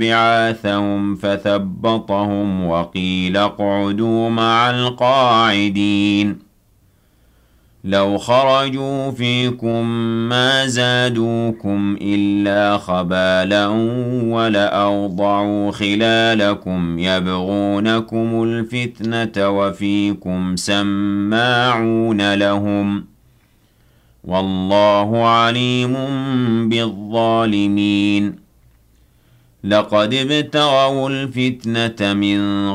بعاثهم فثبطهم وقيل اقعدوا مع القاعدين لو خرجوا فيكم ما زادوكم إلا خبالا ولأوضعوا خلالكم يبغونكم الفتنة وفيكم سماعون لهم والله عليم بالظالمين لقد ابتغوا الفتنة من